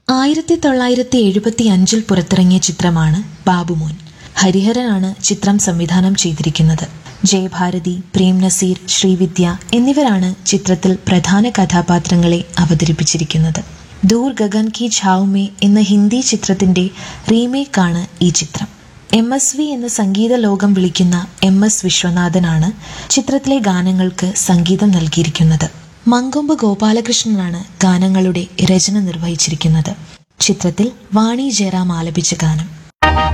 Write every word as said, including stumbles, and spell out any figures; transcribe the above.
ആയിരത്തി തൊള്ളായിരത്തി എഴുപത്തി അഞ്ചിൽ പുറത്തിറങ്ങിയ ചിത്രമാണ് ബാബുമോൻ. ഹരിഹരനാണ് ചിത്രം സംവിധാനം ചെയ്തിരിക്കുന്നത്. ജയഭാരതി, പ്രേം നസീർ, ശ്രീവിദ്യ എന്നിവരാണ് ചിത്രത്തിൽ പ്രധാന കഥാപാത്രങ്ങളെ അവതരിപ്പിച്ചിരിക്കുന്നത്. ദൂർ ഗഗൻ കി ഛാവ് മേ എന്ന ഹിന്ദി ചിത്രത്തിന്റെ റീമേക്കാണ് ഈ ചിത്രം. എം എസ് വി എന്ന സംഗീത ലോകം വിളിക്കുന്ന എം എസ് വിശ്വനാഥനാണ് ചിത്രത്തിലെ ഗാനങ്ങൾക്ക് സംഗീതം നൽകിയിരിക്കുന്നത്. മങ്കൊമ്പ് ഗോപാലകൃഷ്ണനാണ് ഗാനങ്ങളുടെ രചന നിർവഹിച്ചിരിക്കുന്നത്. ചിത്രത്തിൽ വാണി ജയറാം ആലപിച്ച ഗാനം